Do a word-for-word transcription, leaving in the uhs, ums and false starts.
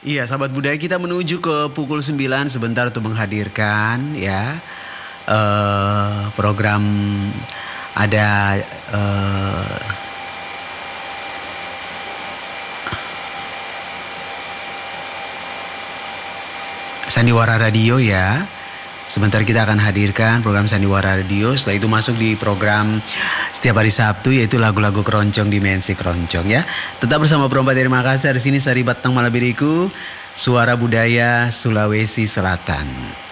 Iya, sahabat budaya, kita menuju ke pukul sembilan sebentar untuk menghadirkan ya eh program ada eh Sandiwara Radio ya. Sebentar kita akan hadirkan program Sandiwara Radio. Setelah itu masuk di program setiap hari Sabtu, yaitu lagu-lagu keroncong, dimensi keroncong ya. Tetap bersama Perompak dari Makassar. Di sini Sari Batang Malabiriku, Suara Budaya Sulawesi Selatan.